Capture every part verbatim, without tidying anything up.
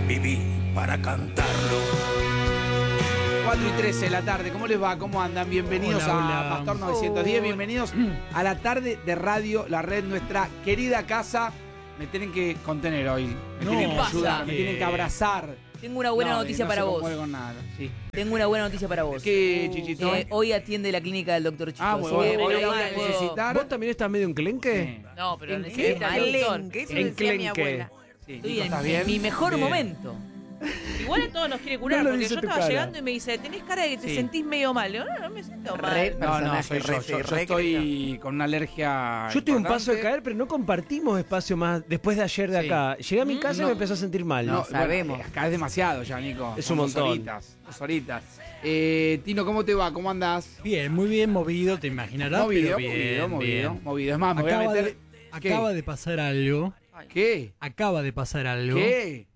viví para cantarlo. cuatro y trece de la tarde, ¿cómo les va? ¿Cómo andan? Bienvenidos Hola, a hola. Pastor novecientos diez, bienvenidos a la tarde de radio, la red, nuestra querida casa. Me tienen que contener hoy, me No, tienen que pasa ayudar, me que- tienen que abrazar. Tengo una buena No, noticia no para se vos. conmueve con nada, sí. Tengo una buena noticia para vos. ¿Qué, Chichito? Eh, hoy atiende la clínica del doctor Chico. Ah, muy así bueno, que hoy hoy voy a la puedo- necesitar. ¿Vos también estás medio enclenque? Sí. No, pero ¿En necesita qué? el doctor. Enclenque, eso En decía mi clenque. abuela. Sí, Estoy Nico, en ¿estás bien? mi mejor Bien. momento. Igual a todos nos quiere curar, No lo porque dice yo tu estaba cara. llegando y me dice, tenés cara de que te Sí. sentís medio mal. Yo, no, no me siento mal. Re- No, no, Personaje, soy yo, re- yo, yo re- estoy con una alergia. Yo estoy un paso de importante. caer, pero no compartimos espacio más después de ayer de Sí. acá. Llegué a mi casa y No. me empezó a sentir mal. No, No, bueno, sabemos. eh, acá es demasiado ya, Nico. Es Son un dos montón. horitas, dos horitas. Eh, Tino, ¿cómo te va? ¿Cómo andás? Bien, muy bien movido, te imaginarás. Movido, pero bien, movido, movido, bien. movido. Es más, me voy a Acaba, meter. de, ¿Qué? acaba de pasar algo. ¿Qué? Acaba de pasar algo ¿Qué?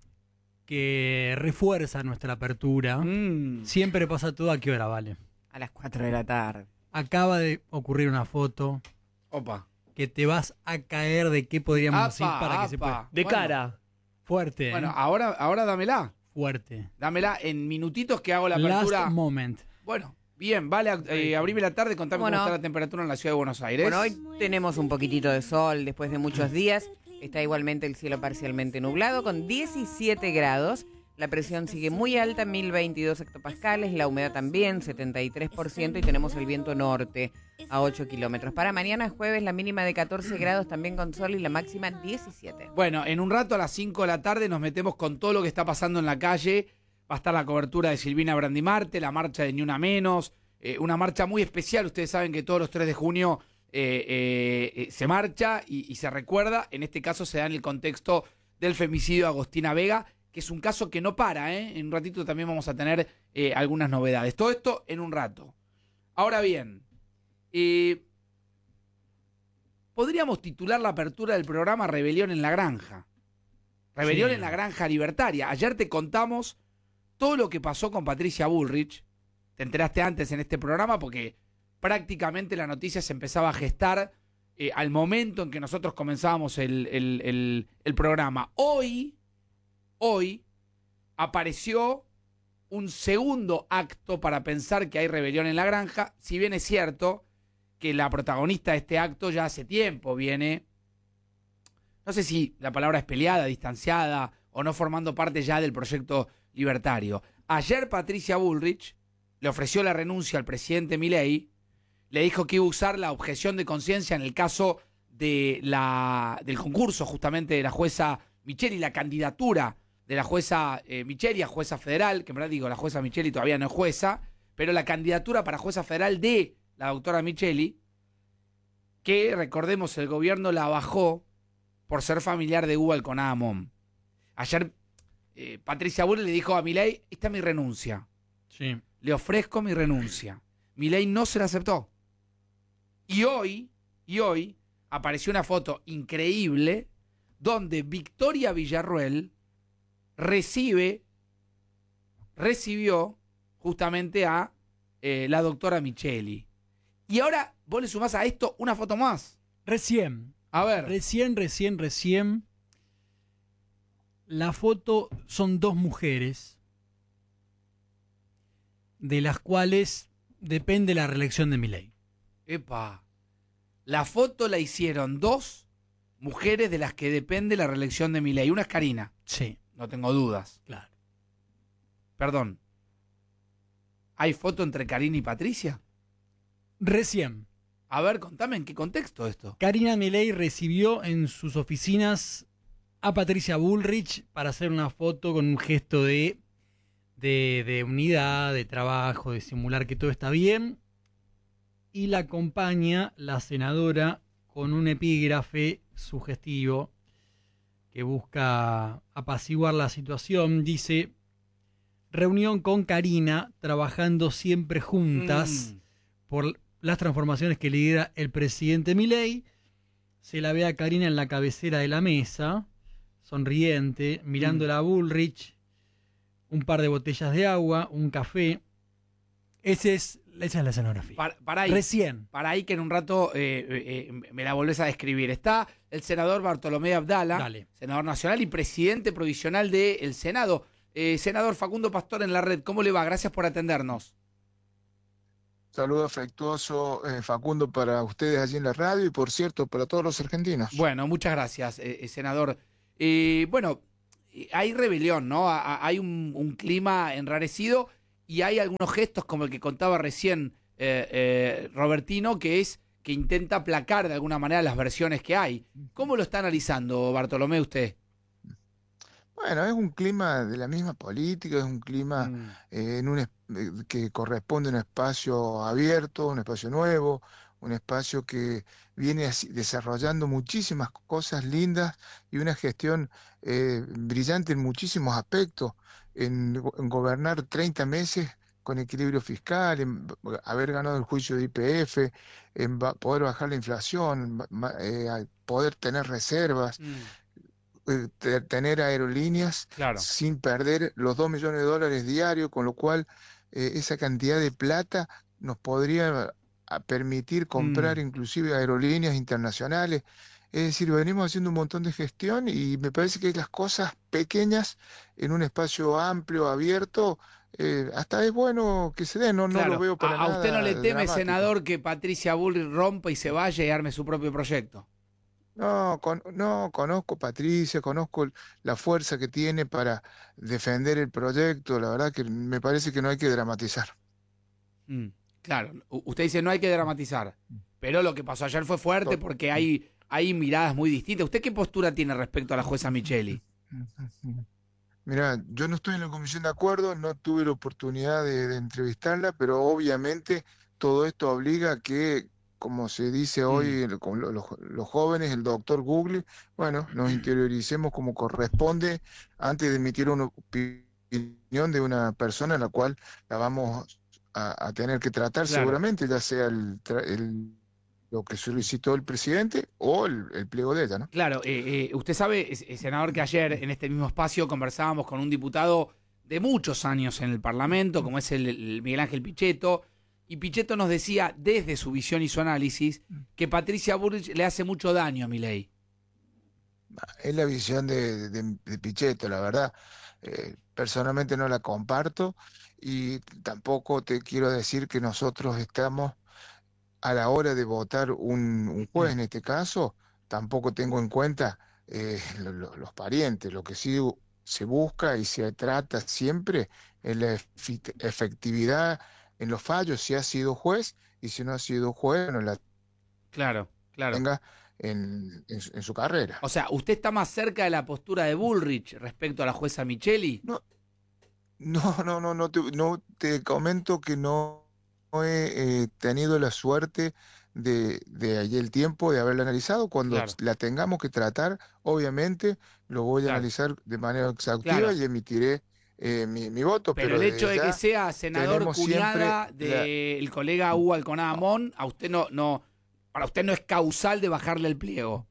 que refuerza nuestra apertura. Mm. Siempre pasa todo a qué hora, vale. A las cuatro de la tarde. Acaba de ocurrir una foto Opa. que te vas a caer de qué podríamos Apa, decir para que se apa. pueda. De Bueno, cara. Fuerte, ¿eh? Bueno, ahora, ahora dámela. fuerte. Dámela en minutitos que hago la apertura. Last moment. Bueno, bien, vale. Eh, abrime la tarde, contame Bueno. cómo está la temperatura en la ciudad de Buenos Aires. Bueno, hoy tenemos un poquitito de sol después de muchos días. Está igualmente el cielo parcialmente nublado con diecisiete grados. La presión sigue muy alta, mil veintidós hectopascales. La humedad también, setenta y tres por ciento. Y tenemos el viento norte a ocho kilómetros. Para mañana jueves, la mínima de catorce grados también con sol y la máxima diecisiete. Bueno, en un rato a las cinco de la tarde nos metemos con todo lo que está pasando en la calle. Va a estar la cobertura de Silvina Brandimarte, la marcha de Ni Una Menos, eh, una marcha muy especial. Ustedes saben que todos los tres de junio eh, eh, eh, se marcha y, y se recuerda. En este caso se da en el contexto del femicidio de Agostina Vega, que es un caso que no para, ¿eh? En un ratito también vamos a tener eh, algunas novedades. Todo esto en un rato. Ahora bien, eh, podríamos titular la apertura del programa Rebelión en la Granja. Rebelión Sí. en la Granja Libertaria. Ayer te contamos todo lo que pasó con Patricia Bullrich. Te enteraste antes en este programa porque prácticamente la noticia se empezaba a gestar eh, al momento en que nosotros comenzábamos el, el- el- el programa. Hoy, hoy, apareció un segundo acto para pensar que hay rebelión en la granja, si bien es cierto que la protagonista de este acto ya hace tiempo viene, no sé si la palabra es peleada, distanciada o no formando parte ya del proyecto libertario. Ayer Patricia Bullrich le ofreció la renuncia al presidente Milei, le dijo que iba a usar la objeción de conciencia en el caso de la, del concurso justamente de la jueza Micheli, la candidatura de la jueza eh, Micheli a jueza federal, que en verdad digo, la jueza Micheli todavía no es jueza, pero la candidatura para jueza federal de la doctora Micheli, que recordemos el gobierno la bajó por ser familiar de Hugo Alconada Mom. Ayer eh, Patricia Bullrich le dijo a Milei, esta es mi renuncia, Sí. le ofrezco mi renuncia. Milei no se la aceptó. Y hoy, y hoy, apareció una foto increíble donde Victoria Villarruel recibe, recibió justamente a eh, la doctora Micheli. Y ahora vos le sumás a esto una foto más. Recién. A ver. Recién, recién, recién. La foto son dos mujeres, de las cuales depende la reelección de Milei. Epa. La foto la hicieron dos mujeres de las que depende la reelección de Milei. Una es Karina, Sí, no tengo dudas. claro. Perdón. ¿Hay foto entre Karina y Patricia? Recién. A ver, contame en qué contexto esto. Karina Milei recibió en sus oficinas a Patricia Bullrich para hacer una foto con un gesto de, de, de unidad, de trabajo, de simular que todo está bien. Y la acompaña la senadora con un epígrafe sugestivo que busca apaciguar la situación. Dice: reunión con Karina, trabajando siempre juntas Mm. por las transformaciones que lidera el presidente Milei. Se la ve a Karina en la cabecera de la mesa, sonriente, mirándola a Bullrich, un par de botellas de agua, un café. Ese es Esa es la escenografía. Para, para ahí, Recién. Para ahí que en un rato eh, eh, me la volvés a describir. Está el senador Bartolomé Abdala, Dale. senador nacional y presidente provisional del Senado. Eh, senador Facundo Pastor en la red, ¿cómo le va? Gracias por atendernos. Saludo afectuoso, eh, Facundo, para ustedes allí en la radio y, por cierto, para todos los argentinos. Bueno, muchas gracias, eh, eh, senador. Eh, bueno, hay rebelión, ¿no? A, a, hay un, un clima enrarecido y hay algunos gestos como el que contaba recién eh, eh, Robertino, que es que intenta aplacar de alguna manera las versiones que hay. ¿Cómo lo está analizando, Bartolomé, usted? Bueno, es un clima de la misma política, es un clima Mm. eh, en un, es- eh, que corresponde a un espacio abierto, un espacio nuevo, un espacio que viene así- desarrollando muchísimas cosas lindas y una gestión eh, brillante en muchísimos aspectos, en, go- en gobernar treinta meses con equilibrio fiscal, en b- haber ganado el juicio de Y P F, en ba- poder bajar la inflación, ma- ma- eh, a- poder tener reservas, Mm, eh, te- tener aerolíneas claro. sin perder los dos millones de dólares diarios, con lo cual eh, esa cantidad de plata nos podría a permitir comprar Mm. inclusive aerolíneas internacionales. Es decir, venimos haciendo un montón de gestión y me parece que las cosas pequeñas en un espacio amplio, abierto, eh, hasta es bueno que se den, no, no Claro. lo veo para a, a usted no nada le teme, dramático. senador, que Patricia Bullrich rompa y se vaya y arme su propio proyecto. No, con- no, conozco Patricia, conozco el- la fuerza que tiene para defender el proyecto, la verdad que me parece que no hay que dramatizar. Mm, claro, U- usted dice no hay que dramatizar, pero lo que pasó ayer fue fuerte porque hay, hay miradas muy distintas. ¿Usted qué postura tiene respecto a la jueza Micheli? Mira, yo no estoy en la comisión de acuerdo, no tuve la oportunidad de, de entrevistarla, pero obviamente todo esto obliga a que, como se dice hoy el- con lo- los, los jóvenes, el doctor Google, bueno, nos interioricemos como corresponde antes de emitir una opinión de una persona en la cual la vamos a, a tener que tratar Claro. seguramente, ya sea el, tra- el- lo que solicitó el presidente o el, el pliego de ella, ¿no? Claro, eh, eh, usted sabe, es- es senador, que ayer en este mismo espacio conversábamos con un diputado de muchos años en el Parlamento, como es el, el Miguel Ángel Pichetto, y Pichetto nos decía, desde su visión y su análisis, que Patricia Bullrich le hace mucho daño a Milei. Es la visión de, de, de Pichetto, la verdad. Eh, personalmente no la comparto y tampoco te quiero decir que nosotros estamos a la hora de votar un, un juez, en este caso, tampoco tengo en cuenta eh, lo- lo- los parientes. Lo que sí se busca y se trata siempre es la efi- efectividad en los fallos, si ha sido juez y si no ha sido juez, no la Claro, claro. tenga en, en su- en su carrera. O sea, ¿usted está más cerca de la postura de Bullrich respecto a la jueza Micheli? No, no, no, no, no te, no te comento que no he eh, tenido la suerte de, de allí el tiempo de haberla analizado. Cuando Claro. la tengamos que tratar, obviamente lo voy a Claro. analizar de manera exhaustiva Claro. y emitiré eh, mi, mi voto. Pero, Pero, el hecho de desde que ya sea senador tenemos cuñada siempre la- del colega Hugo Alconada Amón, a usted no, no, para usted no es causal de bajarle el pliego.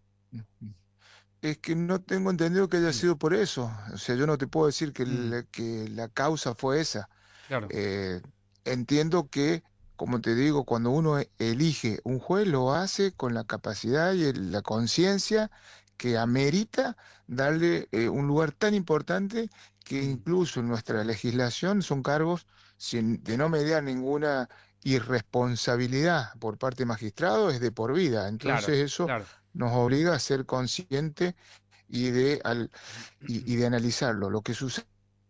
Es que no tengo entendido que haya sido por eso. O sea, yo no te puedo decir que, Mm. la, que la causa fue esa. Claro. Eh, entiendo que, como te digo, cuando uno e- elige un juez, lo hace con la capacidad y el- la conciencia que amerita darle eh, un lugar tan importante que incluso en nuestra legislación son cargos sin, de no mediar ninguna irresponsabilidad por parte de magistrado, es de por vida. Entonces Claro, eso claro. nos obliga a ser consciente y de, al, y, y de analizarlo. Lo que sucede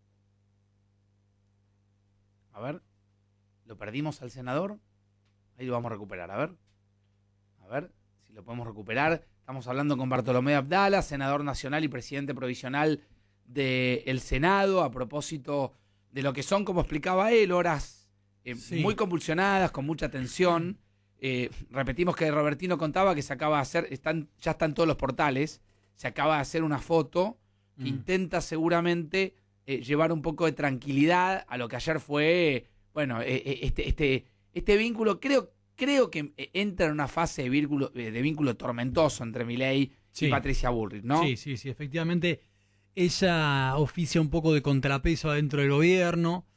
A ver, ¿lo perdimos al senador? Ahí lo vamos a recuperar, a ver. A ver si lo podemos recuperar. Estamos hablando con Bartolomé Abdala, senador nacional y presidente provisional del Senado, a propósito de lo que son, como explicaba él, horas eh, Sí. muy convulsionadas, con mucha tensión. Eh, repetimos que Robertino contaba que se acaba de hacer, están, ya están todos los portales, se acaba de hacer una foto que Mm. intenta seguramente eh, llevar un poco de tranquilidad a lo que ayer fue, bueno, eh, eh, este, este, este vínculo, creo, creo que eh, entra en una fase de vínculo, eh, de vínculo tormentoso entre Milei Sí. y Patricia Bullrich, ¿no? Sí, sí, sí, efectivamente. Ella oficia un poco de contrapeso adentro del gobierno.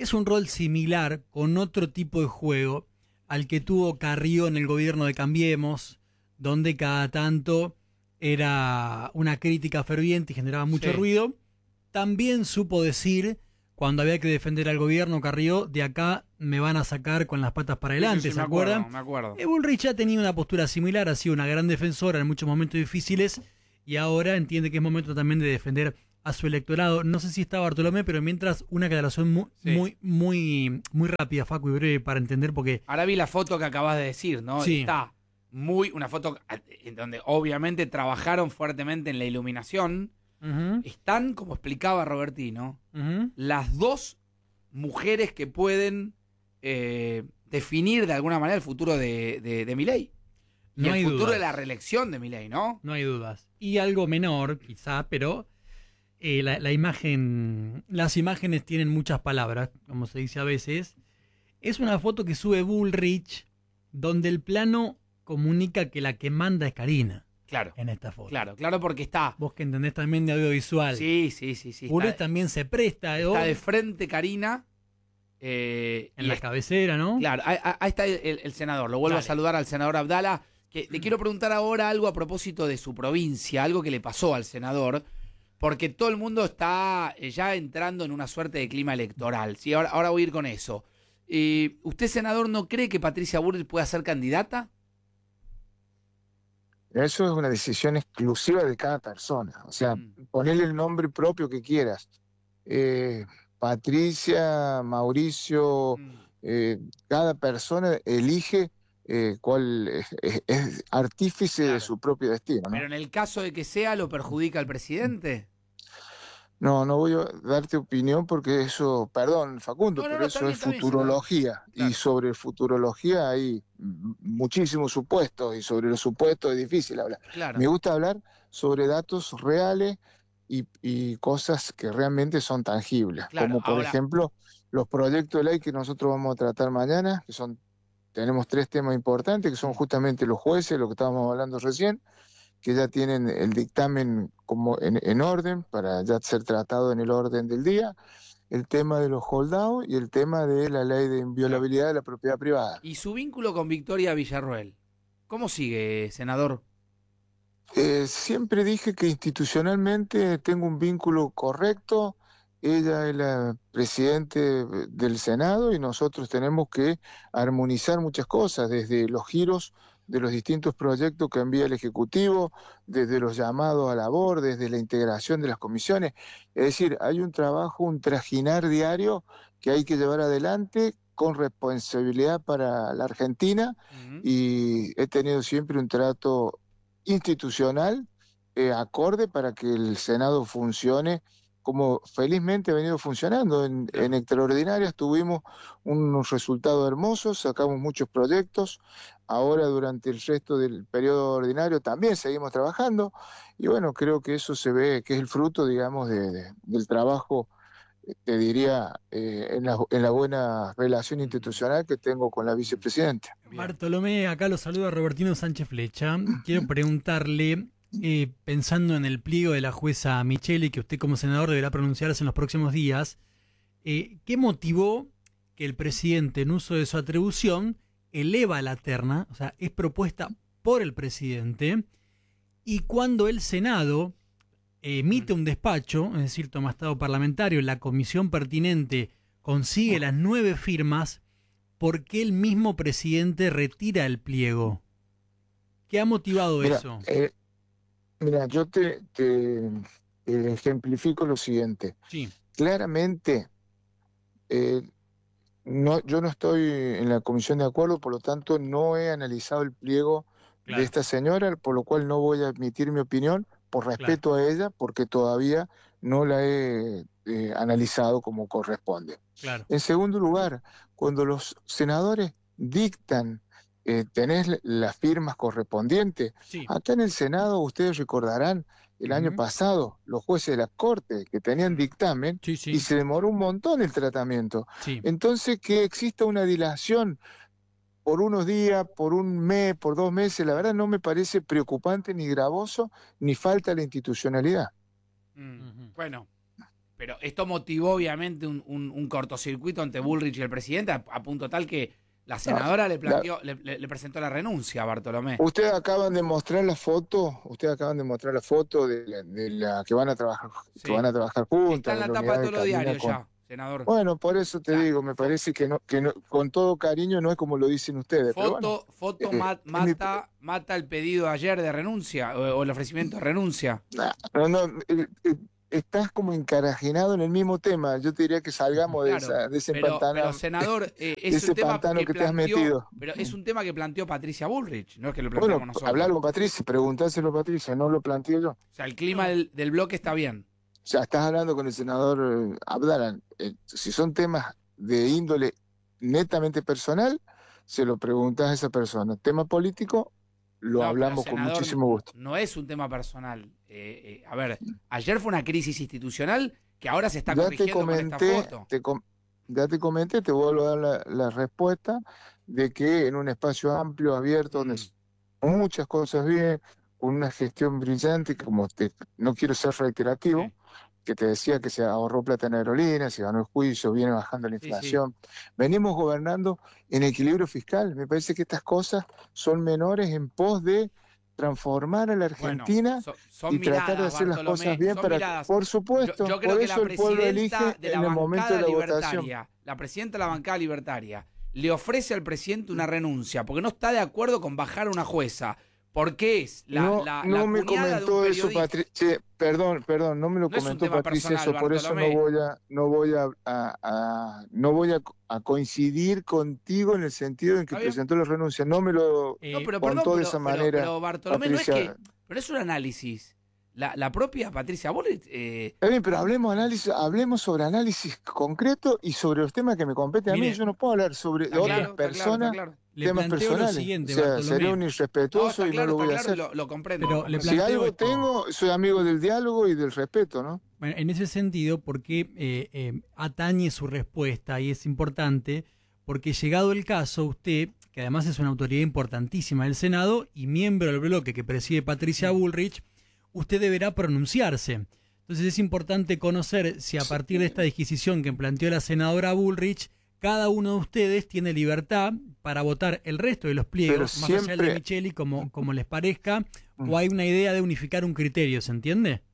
es un rol similar con otro tipo de juego al que tuvo Carrió en el gobierno de Cambiemos, donde cada tanto era una crítica ferviente y generaba mucho Sí. ruido. También supo decir, cuando había que defender al gobierno, Carrió, de acá me van a sacar con las patas para adelante, Sí, sí, ¿se me acuerdo, acuerdan? Me acuerdo. Eh, Bullrich ha tenido una postura similar, ha sido una gran defensora en muchos momentos difíciles y ahora entiende que es momento también de defender a su electorado. No sé si está Bartolomé, pero mientras una aclaración muy, Sí. muy, muy, muy rápida, Facu, y breve para entender, porque Ahora vi la foto que acabas de decir, ¿no? Sí. Está muy, una foto en donde obviamente trabajaron fuertemente en la iluminación. Ujú, Están, como explicaba Robertino, ujú. las dos mujeres que pueden eh, definir de alguna manera el futuro de, de, de Milei. Y No el hay futuro dudas. de la reelección de Milei, ¿no? No hay dudas. Y algo menor, quizá, pero eh, la, la imagen, las imágenes tienen muchas palabras, como se dice a veces. Es una foto que sube Bullrich, donde el plano comunica que la que manda es Karina Claro, en esta foto. claro, claro, porque está. Vos que entendés también de audiovisual. Sí, sí, sí, sí. Bullrich Está, también se presta ¿eh? está de frente Karina. eh, en y la es- cabecera, ¿no? Claro, ahí, ahí está el, el- el senador. Lo vuelvo Dale. a saludar al senador Abdala. Que le quiero preguntar ahora algo a propósito de su provincia, algo que le pasó al senador, porque todo el mundo está eh, ya entrando en una suerte de clima electoral. ¿Sí? Ahora, ahora voy a ir con eso. Eh, ¿Usted, senador, no cree que Patricia Bullrich pueda ser candidata? Eso es una decisión exclusiva de cada persona. O sea, Mm. ponerle el nombre propio que quieras. Eh, Patricia, Mauricio, Mm. eh, cada persona elige eh, cuál es, es- es artífice Claro. de su propio destino, ¿no? Pero en el caso de que sea, ¿lo perjudica al presidente? No, no voy a darte opinión porque eso, perdón, Facundo, No, no, pero no, eso está bien, es está bien, futurología. Claro. Y sobre futurología hay mm, muchísimos supuestos y sobre los supuestos es difícil hablar. Claro. Me gusta hablar sobre datos reales y, y cosas que realmente son tangibles, Claro, como por ahora- ejemplo los proyectos de ley que nosotros vamos a tratar mañana, que son, tenemos tres temas importantes, que son justamente los jueces, lo que estábamos hablando recién, que ya tienen el dictamen como en, en orden para ya ser tratado en el orden del día, el tema de los holdados y el tema de la ley de inviolabilidad de la propiedad privada. ¿Y su vínculo con Victoria Villarroel? ¿Cómo sigue, senador? Eh, siempre dije que institucionalmente tengo un vínculo correcto. Ella es la presidente del Senado y nosotros tenemos que armonizar muchas cosas, desde los giros de los distintos proyectos que envía el Ejecutivo, desde los llamados a labor, desde la integración de las comisiones. Es decir, hay un trabajo, un trajinar diario que hay que llevar adelante con responsabilidad para la Argentina y he tenido siempre un trato institucional eh, acorde para que el Senado funcione como felizmente ha venido funcionando. En, en extraordinarias tuvimos unos resultados hermosos, sacamos muchos proyectos, ahora durante el resto del periodo ordinario también seguimos trabajando y bueno, creo que eso se ve que es el fruto, digamos, de, de, del trabajo, te diría, eh, en, la, en la buena relación institucional que tengo con la vicepresidenta. Bartolomé, acá lo saluda Robertino Sánchez Flecha. Quiero preguntarle, eh, pensando en el pliego de la jueza Micheli, que usted como senador deberá pronunciarse en los próximos días, eh, ¿qué motivó que el presidente, en uso de su atribución, eleva la terna, o sea, es propuesta por el presidente, y cuando el Senado emite un despacho, es decir, toma estado parlamentario, la comisión pertinente consigue las nueve firmas, ¿por qué el mismo presidente retira el pliego? ¿Qué ha motivado Mira, eso? eh, mira, yo te, te, te ejemplifico lo siguiente. Sí. Claramente, eh, no, yo no estoy en la comisión de acuerdo, por lo tanto no he analizado el pliego Claro. de esta señora, por lo cual no voy a emitir mi opinión por respeto a ella, porque todavía no la he eh, analizado como corresponde. Claro. En segundo lugar, cuando los senadores dictan, eh, tenés las firmas correspondientes, Sí. acá en el Senado ustedes recordarán el año Ujú. pasado los jueces de la Corte que tenían dictamen Sí, sí. y se demoró un montón el tratamiento. Sí. Entonces, que exista una dilación por unos días, por un mes, por dos meses, la verdad no me parece preocupante ni gravoso, ni falta la institucionalidad. Mm, Ujú. Bueno, Pero esto motivó obviamente un, un, un cortocircuito entre Bullrich y el presidente, a, a punto tal que la senadora le planteó, le, le, le presentó la renuncia a Bartolomé. Ustedes acaban de mostrar la foto, ustedes acaban de mostrar la foto de la, de la que van a trabajar, Sí. que van a trabajar juntas. Está en la de tapa de unidad todos los Camina diarios con- ya, senador. Bueno, por eso te O sea, digo, me parece que no, que no, con todo cariño no es como lo dicen ustedes. pero bueno, Foto, foto eh, ma- es mi- mata, mata el pedido ayer de renuncia o, o el ofrecimiento de renuncia. nah, no, no, eh, eh, estás como encarajinado en el mismo tema. Yo te diría que salgamos de, Claro, esa, de ese Pero, pantano. pero senador, eh, es ese un tema pantano que, que te has planteó, metido. pero es un tema que planteó Patricia Bullrich, no es que lo planteamos Bueno, nosotros. hablar con Patricia, preguntáselo a Patricia, no lo planteo yo. O sea, el clima del, del bloque está bien. O sea, estás hablando con el senador eh, Abdalan. Eh, si son temas de índole netamente personal, se lo preguntas a esa persona. Tema político, lo No, pero, hablamos con senador, muchísimo gusto. No es un tema personal. Eh, eh, a ver, ayer fue una crisis institucional que ahora se está Ya te corrigiendo con esta comenté, foto. te com- ya te comenté, te vuelvo a dar la, la respuesta de que en un espacio amplio, abierto, donde Mm. muchas cosas bien, con una gestión brillante, como te, no quiero ser reiterativo, Sí. que te decía que se ahorró plata en aerolíneas, se ganó el juicio, viene bajando la Sí, sí. inflación. Venimos gobernando en equilibrio fiscal. Me parece que estas cosas son menores en pos de transformar a la Bueno, Argentina so- son y tratar de miradas, hacer las Bartolomé, cosas bien son para miradas. por Yo, supuesto, yo creo por que eso la el pueblo elige presidenta de la en el momento bancada de la votación. libertaria, la presidenta de la bancada libertaria, le ofrece al presidente una renuncia porque no está de acuerdo con bajar a una jueza. Porque es la, no la, no la me cuñada de un comentó eso, periodista. Patricia. Perdón, perdón, no me lo No es un comentó tema Patricia personal, eso, por eso no Bartolomé. voy a, no voy a, a- a- no voy a, a coincidir contigo en el sentido en que Está bien. presentó la renuncia. No me lo Eh, No, pero contó perdón, de pero, esa pero- manera, pero Bartolomé no es Patricia. que, pero es un análisis. La, la propia Patricia Bullrich, eh, Está bien, pero hablemos análisis, hablemos sobre análisis concreto y sobre los temas que me competen a mí. Mire, Yo no puedo hablar sobre está otras claro, está claro, personas, está claro. Le temas planteo personales. lo siguiente, o sea, Bartolomé. sería un No, irrespetuoso está y no claro, lo está voy a claro, hacer. lo, lo comprendo. Pero lo le Si comprendo. planteo algo esto. tengo, soy amigo del diálogo y del respeto, ¿no? Bueno, en ese sentido, porque eh, eh, atañe su respuesta y es importante, porque llegado el caso, usted, que además es una autoridad importantísima del Senado y miembro del bloque que preside Patricia Bullrich, usted deberá pronunciarse. Entonces es importante conocer si a partir de esta disquisición que planteó la senadora Bullrich, cada uno de ustedes tiene libertad para votar el resto de los pliegos, Pero más allá del de siempre- Micheli, como, como les parezca, Mm. o hay una idea de unificar un criterio, ¿se entiende?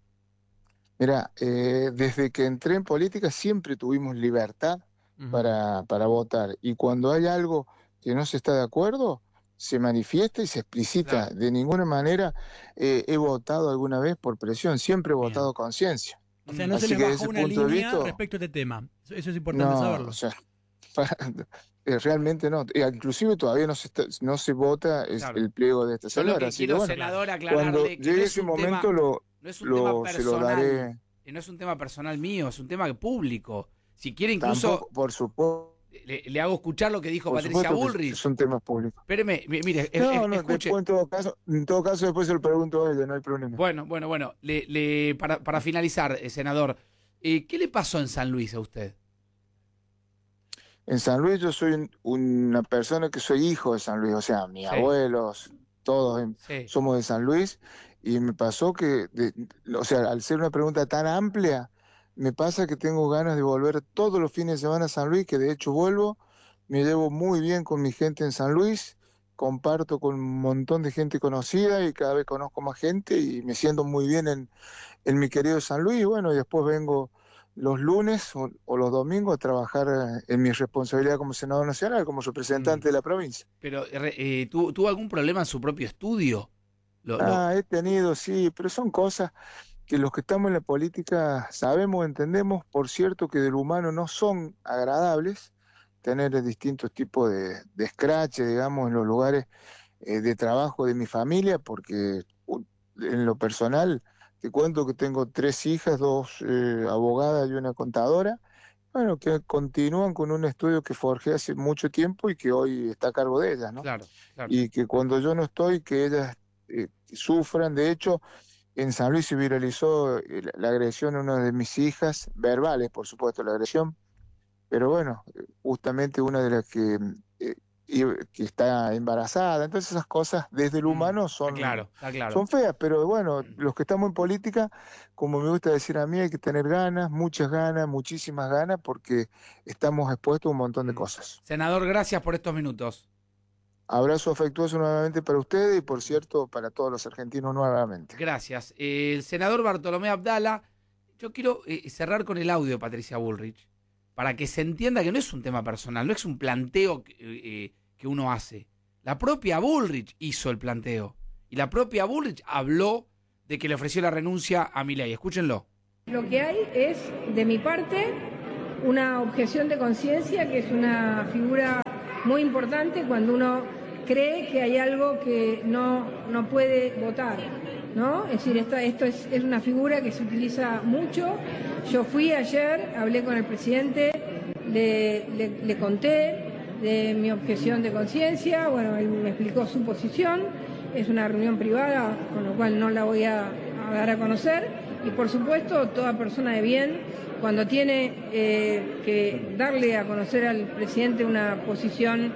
Mira, eh, desde que entré en política siempre tuvimos libertad Ujú. para, para votar. Y cuando hay algo que no se está de acuerdo, se manifiesta y se explicita. Claro. De ninguna manera eh, he votado alguna vez por presión, siempre he Bien. votado a conciencia. O sea, no se Así les que bajó desde una ese punto de línea vista- respecto a este tema. Eso, eso es importante No, saberlo. o sea, para- eh, realmente no. Eh, Inclusive todavía no se, está- no se vota es Claro. el pliego de esta Yo lo señora. que Así que quiero, bueno, senador, cuando aclararle que no llegue es ese un momento tema, lo, no es un lo- tema se lo personal, daré. eh, no es un tema personal mío, es un tema público. Si quiere incluso Tampoco, por supuesto. le, le hago escuchar lo que dijo Por Patricia supuesto que Bullrich. son temas públicos. Espéreme, mi- mire, es- No, es- no, escuche. después en todo caso, en todo caso después se lo pregunto a ella, no hay problema. Bueno, bueno, bueno. Le, le- para, para finalizar, eh, senador, eh, ¿qué le pasó en San Luis a usted? En San Luis yo soy un- una persona que soy hijo de San Luis, o sea, mis Sí. abuelos, todos em, Sí. somos de San Luis, y me pasó que, de- o sea, al ser una pregunta tan amplia, me pasa que tengo ganas de volver todos los fines de semana a San Luis, que de hecho vuelvo, me llevo muy bien con mi gente en San Luis, comparto con un montón de gente conocida y cada vez conozco más gente y me siento muy bien en, en mi querido San Luis, y bueno, y después vengo los lunes o, o los domingos a trabajar eh, en mi responsabilidad como senador nacional, como representante Mm. de la provincia. Pero eh, eh, ¿tuvo, tuvo algún problema en su propio estudio? Lo- lo- Ah, he tenido, sí, pero son cosas que los que estamos en la política sabemos, entendemos, por cierto, que del humano no son agradables tener distintos tipos de, de escrache, digamos, en los lugares eh, de trabajo de mi familia, porque u- en lo personal te cuento que tengo tres hijas, dos eh, abogadas y una contadora, bueno, que continúan con un estudio que forjé hace mucho tiempo y que hoy está a cargo de ellas, ¿no? Claro, claro. Y que cuando yo no estoy, que ellas eh, sufran. De hecho, en San Luis se viralizó eh, la, la agresión a una de mis hijas, verbales, por supuesto, la agresión, pero bueno, eh, justamente una de las que eh, y que está embarazada. Entonces esas cosas desde lo humano son, Está claro, está claro. son feas, pero bueno, los que estamos en política, como me gusta decir a mí, hay que tener ganas, muchas ganas, muchísimas ganas, porque estamos expuestos a un montón de cosas. Senador, gracias por estos minutos. Abrazo afectuoso nuevamente para ustedes y, por cierto, para todos los argentinos nuevamente. Gracias. Eh, el senador Bartolomé Abdala, yo quiero eh, cerrar con el audio de Patricia Bullrich, para que se entienda que no es un tema personal, no es un planteo que, eh, que uno hace. La propia Bullrich hizo el planteo. Y la propia Bullrich habló de que le ofreció la renuncia a Milei. Escúchenlo. Lo que hay es, de mi parte, una objeción de conciencia, que es una figura muy importante cuando uno cree que hay algo que no, no puede votar, ¿no? Es decir, esta, esto es, es una figura que se utiliza mucho. Yo fui ayer, hablé con el presidente, le, le, le conté de mi objeción de conciencia, bueno, él me explicó su posición, es una reunión privada, con lo cual no la voy a, a dar a conocer, y por supuesto, toda persona de bien, cuando tiene eh, que darle a conocer al presidente una posición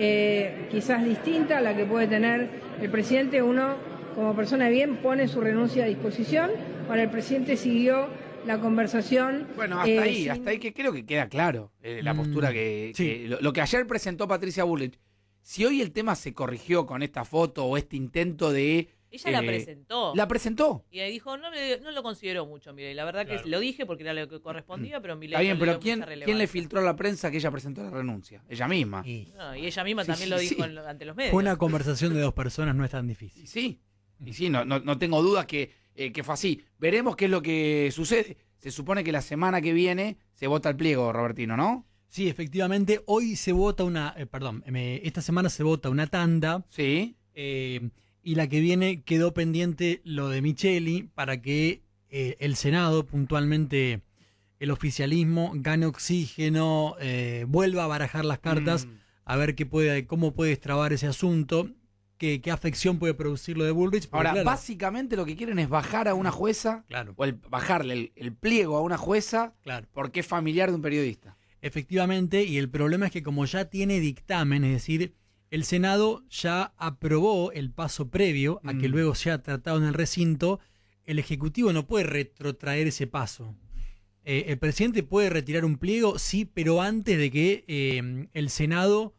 eh, quizás distinta a la que puede tener el presidente, uno como persona de bien pone su renuncia a disposición. Ahora el presidente siguió la conversación. Bueno, hasta eh, ahí, sin... hasta ahí que creo que queda claro eh, la postura Mm, que, sí. que lo, lo que ayer presentó Patricia Bullrich. Si hoy el tema se corrigió con esta foto o este intento de... Ella la eh, presentó. La presentó. Y ahí dijo, no, me- no lo consideró mucho, Milei. La verdad que Claro. lo dije porque era lo que correspondía, pero Milei Está bien, no le pero dio ¿quién, mucha ¿quién le relevancia. filtró a la prensa que ella presentó la renuncia? Ella misma. Y No, y ella misma Sí, también sí, lo dijo sí. en lo- ante los medios. fue una conversación de dos personas, no es tan Y difícil. sí, y sí, no, no, no tengo dudas que, eh, que fue así. Veremos qué es lo que sucede. Se supone que la semana que viene se vota el pliego, Robertino, ¿no? Sí, efectivamente, hoy se vota una, eh, perdón, me- esta semana se vota una tanda. Sí. Eh, y la que viene quedó pendiente lo de Micheli para que eh, el Senado, puntualmente el oficialismo, gane oxígeno, eh, vuelva a barajar las cartas, Mm. a ver qué puede, cómo puede destrabar ese asunto, qué, qué afección puede producir lo de Bullrich. porque, Ahora, claro, básicamente lo que quieren es bajar a una jueza, claro, o el, bajarle el, el pliego a una jueza claro. porque es familiar de un periodista. Efectivamente, y el problema es que como ya tiene dictamen, es decir, el Senado ya aprobó el paso previo a que Mm. luego sea tratado en el recinto, el Ejecutivo no puede retrotraer ese paso. Eh, el presidente puede retirar un pliego, sí, pero antes de que eh, el Senado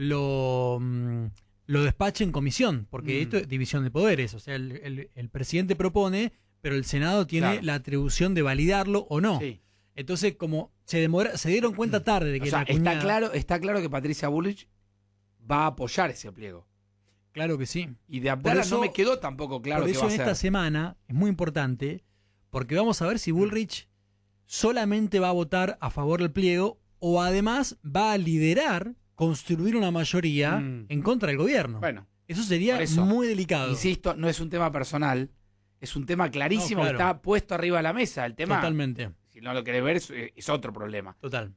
lo, mm, lo despache en comisión, porque Mm. esto es división de poderes, o sea, el, el- el presidente propone, pero el Senado tiene Claro. la atribución de validarlo o no. Sí. Entonces, como se demora, se dieron cuenta tarde de que O sea, la está cuñada- claro, está claro que Patricia Bullrich va a apoyar ese pliego. Claro que sí. Y de Abdala eso- no me quedó tampoco claro Por qué eso va a en esta hacer. semana es muy importante, porque vamos a ver si Bullrich solamente va a votar a favor del pliego o además va a liderar, construir una mayoría Mm. en contra del gobierno. Bueno, eso sería por eso, muy delicado. insisto, no es un tema personal, es un tema clarísimo No, que claro. está puesto arriba de la mesa. El tema, Totalmente, si no lo querés ver, es, es otro problema. total.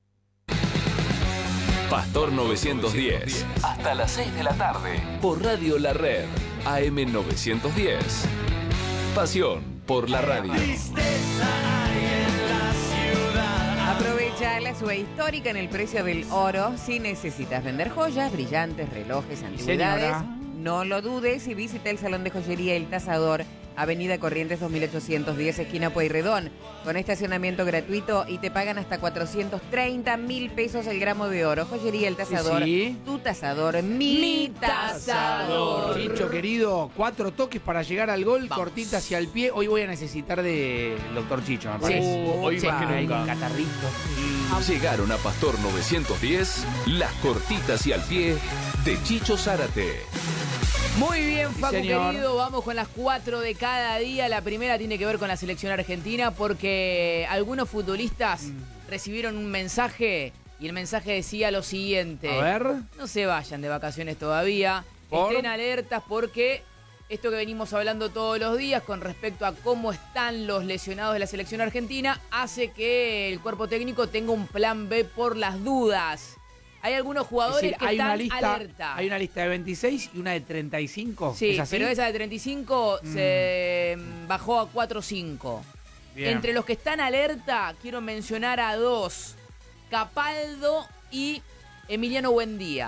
Pastor novecientos diez. Hasta las seis de la tarde. Por Radio La Red. A M novecientos diez. Pasión por la radio. Aprovecha la suba histórica en el precio del oro. Si necesitas vender joyas, brillantes, relojes, antigüedades, señora. no lo dudes y visita el Salón de Joyería El Tasador, Avenida Corrientes dos mil ochocientos diez, esquina Pueyrredón, con estacionamiento gratuito y te pagan hasta cuatrocientos treinta mil pesos el gramo de oro. Joyería El Tasador, sí. tu tasador, mi, tasador. Chicho, querido, cuatro toques para llegar al gol, cortita hacia el pie. Hoy voy a necesitar del doctor Chicho, me parece. Uh, hoy Sí, más que hay nunca. un catarrito. Llegaron a Pastor novecientos diez. Las cortitas y al pie de Chicho Zárate. Muy bien, Sí, Facu señor. querido, vamos con las cuatro de cada día. La primera tiene que ver con la selección argentina porque algunos futbolistas Mm. recibieron un mensaje y el mensaje decía lo siguiente. A ver. No se vayan de vacaciones todavía, ¿Por? estén alertas porque esto que venimos hablando todos los días con respecto a cómo están los lesionados de la selección argentina hace que el cuerpo técnico tenga un plan B por las dudas. Hay algunos Es jugadores decir, que hay están una lista, alerta. hay una lista de veintiséis y una de treinta y cinco. Sí, ¿Es así? pero esa de treinta y cinco Mm. se mm, bajó a cuatro cinco. Bien. Entre los que están alerta, quiero mencionar a dos. Capaldo y Emiliano Buendía. Mirá.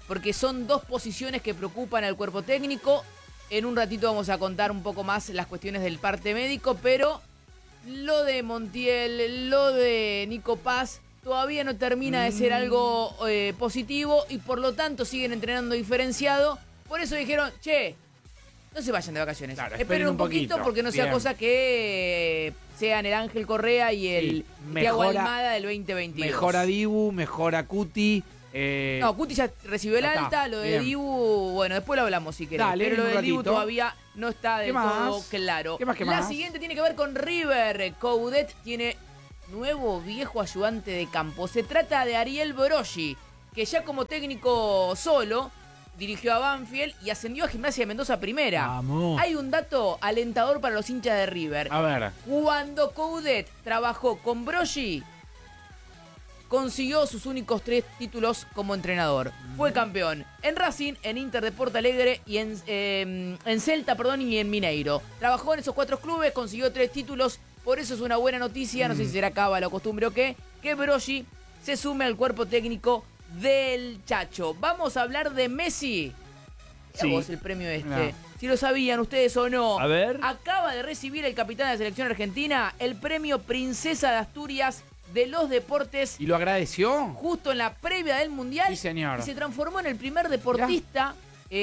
porque son dos posiciones que preocupan al cuerpo técnico. En un ratito vamos a contar un poco más las cuestiones del parte médico, pero lo de Montiel, lo de Nico Paz, todavía no termina de ser algo eh, positivo y por lo tanto siguen entrenando diferenciado. Por eso dijeron, che, no se vayan de vacaciones. Claro, esperen, esperen un un poquito poquito. porque no sea Bien. cosa que eh, sean el Ángel Correa y el Sí, Thiago mejora- Almada del veinte veintidós. Mejora Dibu, mejora Cuti. Eh, No, Cuti ya recibió el ya está, alta, lo de bien. Dibu, bueno, después lo hablamos si querés. Dale, pero lo en un de Dibu ratito. todavía no está ¿Qué del más? todo claro. ¿Qué más, qué La más? siguiente tiene que ver con River. Coudet tiene nuevo viejo ayudante de campo. Se trata de Ariel Broggi, que ya como técnico solo dirigió a Banfield y ascendió a Gimnasia de Mendoza primera. Vamos. Hay un dato alentador para los hinchas de River. A ver. Cuando Coudet trabajó con Broggi, consiguió sus únicos tres títulos como entrenador. Fue campeón en Racing, en Inter de Porto Alegre y en, eh, en Celta, perdón, y en Mineiro. Trabajó en esos cuatro clubes, consiguió tres títulos. Por eso es una buena noticia, no sé si será cábala o costumbre o qué, que Broggi se sume al cuerpo técnico del Chacho. Vamos a hablar de Messi. Mirá Sí. vos el premio este. No. Si lo sabían ustedes o no. A ver. Acaba de recibir el capitán de la selección argentina el premio Princesa de Asturias de los deportes ¿Y lo agradeció? justo en la previa del Mundial. Sí, señor. Y se transformó en el primer deportista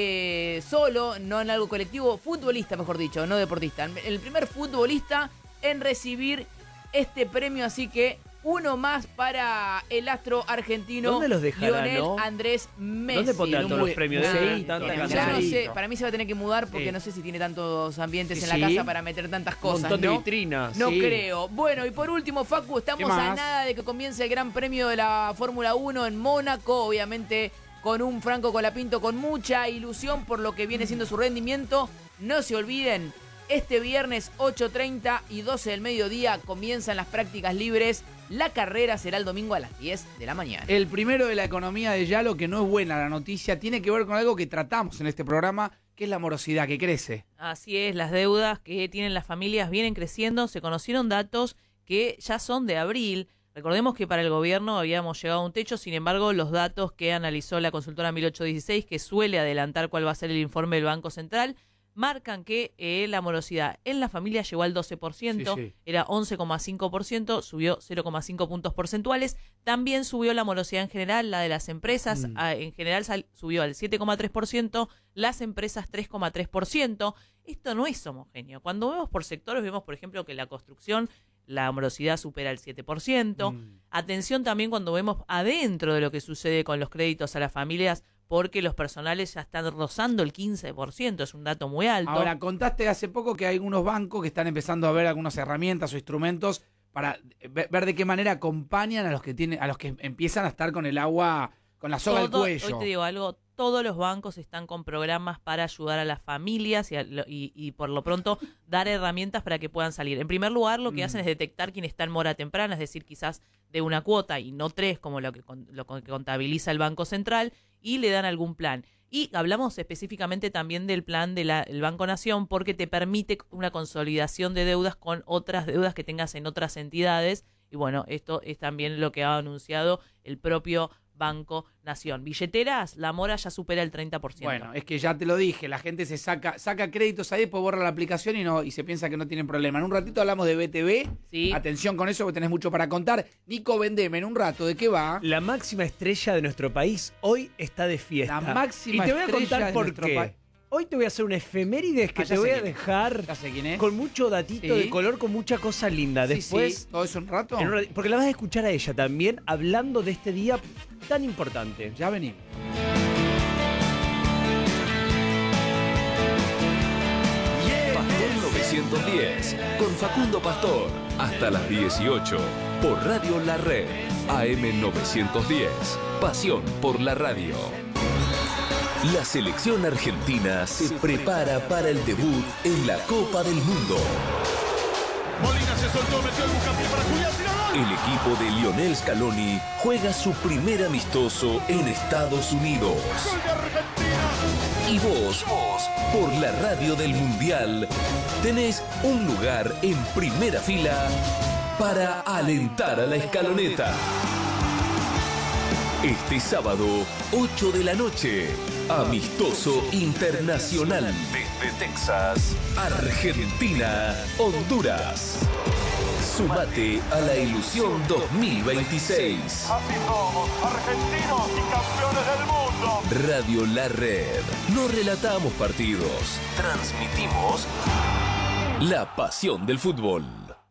eh, solo, no en algo colectivo, futbolista, mejor dicho, no deportista. El primer futbolista en recibir este premio, así que uno más para el astro argentino ¿Dónde los dejará, Lionel no? Andrés Messi. ¿Dónde pondrán En un todos los muy- premios? Ah, Sí, tanta ya cantidad. no sé, Cerradito. para mí se va a tener que mudar porque Sí. no sé si tiene tantos ambientes Sí, en la sí. casa para meter tantas Un cosas, montón de ¿no? vitrinas. No Sí. creo. Bueno, y por último, Facu, ¿Qué estamos a más? nada de que comience el Gran Premio de la Fórmula uno en Mónaco, obviamente con un Franco Colapinto con mucha ilusión por lo que viene siendo su rendimiento. No se olviden, este viernes ocho treinta y doce del mediodía comienzan las prácticas libres. La carrera será el domingo a las diez de la mañana. El primero de la economía de Yalo, que no es buena la noticia, tiene que ver con algo que tratamos en este programa, que es la morosidad, que crece. Así es, las deudas que tienen las familias vienen creciendo. Se conocieron datos que ya son de abril. Recordemos que para el gobierno habíamos llegado a un techo, sin embargo, los datos que analizó la consultora mil ochocientos dieciséis, que suele adelantar cuál va a ser el informe del Banco Central, marcan que eh, la morosidad en la familia llegó al doce por ciento, Sí, sí. era once coma cinco por ciento, subió cero coma cinco puntos porcentuales. También subió la morosidad en general, la de las empresas, Mm. a- en general sal- subió al siete coma tres por ciento, las empresas tres coma tres por ciento. Esto no es homogéneo. Cuando vemos por sectores, vemos, por ejemplo, que la construcción, la morosidad supera el siete por ciento. Mm. Atención también cuando vemos adentro de lo que sucede con los créditos a las familias, porque los personales ya están rozando el quince por ciento, es un dato muy alto. Ahora, contaste hace poco que hay algunos bancos que están empezando a ver algunas herramientas o instrumentos para ve- ver de qué manera acompañan a los que tienen, a los que empiezan a estar con el agua, con la soga al Todo- cuello. Hoy te digo algo, todos los bancos están con programas para ayudar a las familias y, a lo- y- y por lo pronto dar herramientas para que puedan salir. En primer lugar, lo que Mm. hacen es detectar quién está en mora temprana, es decir, quizás de una cuota y no tres, como lo que, con- lo que contabiliza el Banco Central, y le dan algún plan. Y hablamos específicamente también del plan del Banco Nación, porque te permite una consolidación de deudas con otras deudas que tengas en otras entidades. Y bueno, esto es también lo que ha anunciado el propio Banco Nación. Billeteras, la mora ya supera el treinta por ciento. Bueno, es que ya te lo dije, la gente se saca saca créditos ahí, después borra la aplicación y no y se piensa que no tienen problema. En un ratito hablamos de B T V. Sí. Atención con eso, porque tenés mucho para contar. Nico, vendeme en un rato, ¿de qué va? La máxima estrella de nuestro país hoy está de fiesta. La máxima Y te voy a estrella contar de por nuestro qué. país. Hoy te voy a hacer una efemérides que Ah, ya te voy sé a quién es. dejar Ya sé quién es. con mucho datito Sí. de color, con mucha cosa linda. Sí, Después, sí, todo eso un rato. en un rati- porque la vas a escuchar a ella también hablando de este día tan importante. Ya venimos. Pastor novecientos diez, con Facundo Pastor, hasta las dieciocho, por Radio La Red, A M novecientos diez, pasión por la radio. La selección argentina se prepara para el debut en la Copa del Mundo. Molina se soltó, metió el bucapié para Julián, tiró gol. El equipo de Lionel Scaloni juega su primer amistoso en Estados Unidos. Gol de Argentina. Y vos, vos, por la radio del Mundial, tenés un lugar en primera fila para alentar a la escaloneta. Este sábado, ocho de la noche, amistoso internacional desde Texas, Argentina, Honduras. Sumate a la ilusión dos mil veintiséis. Así somos, argentinos y campeones del mundo. Radio La Red. No relatamos partidos, transmitimos la pasión del fútbol.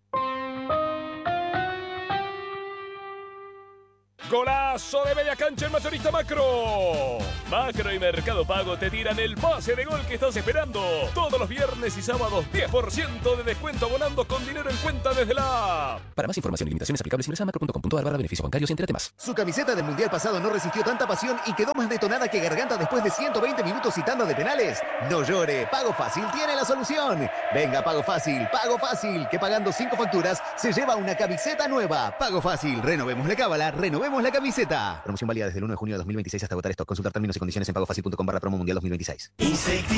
¡Golazo de media cancha en Mayorista Macro! Macro y Mercado Pago te tiran el pase de gol que estás esperando. Todos los viernes y sábados, diez por ciento de descuento abonando con dinero en cuenta desde la app. Para más información y limitaciones aplicables, ingresa a macro punto com punto a r barra beneficios bancarios y entérate más. Su camiseta del Mundial pasado no resistió tanta pasión y quedó más detonada que Garganta después de ciento veinte minutos y tanda de penales. No llore, Pago Fácil tiene la solución. Venga, Pago Fácil, Pago Fácil, que pagando cinco facturas se lleva una camiseta nueva. Pago Fácil, renovemos la cábala, renovemos la camiseta. Promoción válida desde el uno de junio de dos mil veintiséis hasta agotar stock. Consultar términos y condiciones en pagofacil punto com barra promo mundial dos mil veintiséis.